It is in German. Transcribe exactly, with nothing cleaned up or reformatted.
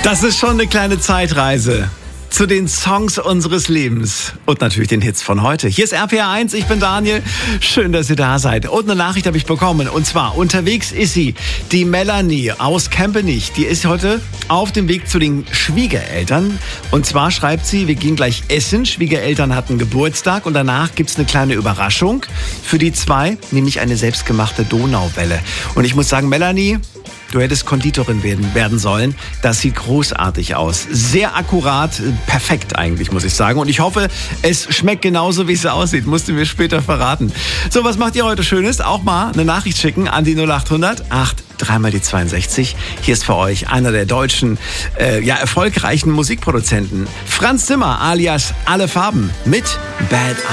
Das ist schon eine kleine Zeitreise zu den Songs unseres Lebens und natürlich den Hits von heute. Hier ist R P R eins, ich bin Daniel. Schön, dass ihr da seid. Und eine Nachricht habe ich bekommen. Und zwar, unterwegs ist sie, die Melanie aus Kempenich. Die ist heute auf dem Weg zu den Schwiegereltern. Und zwar schreibt sie, wir gehen gleich essen. Schwiegereltern hatten Geburtstag und danach gibt's eine kleine Überraschung für die zwei, nämlich eine selbstgemachte Donauwelle. Und ich muss sagen, Melanie, du hättest Konditorin werden, werden sollen. Das sieht großartig aus. Sehr akkurat, perfekt eigentlich, muss ich sagen. Und ich hoffe, es schmeckt genauso, wie es aussieht. Musst du mir später verraten. So, was macht ihr heute Schönes? Auch mal eine Nachricht schicken an die null acht hundert acht dreimal die zweiundsechzig. Hier ist für euch einer der deutschen, äh, ja, erfolgreichen Musikproduzenten. Franz Zimmer alias Alle Farben mit Bad